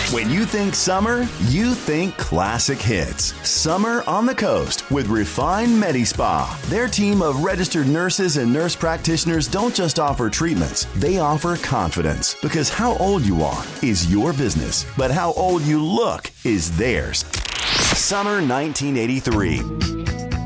When you think summer, you think classic hits. Summer on the Coast with Refine Medi-Spa. Their team of registered nurses and nurse practitioners don't just offer treatments, they offer confidence. Because how old you are is your business, but how old you look is theirs. Summer 1983.